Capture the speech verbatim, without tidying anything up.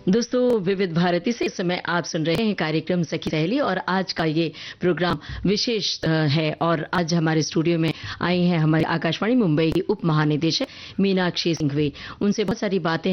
दोस्तों, विविध भारती से इस समय आप सुन रहे हैं कार्यक्रम सखी सहेली और आज का ये प्रोग्राम विशेष है। और आज हमारे स्टूडियो में आई हैं हमारे आकाशवाणी मुंबई की उप महानिदेशक मीनाक्षी सिंघवी। उनसे बहुत सारी बातें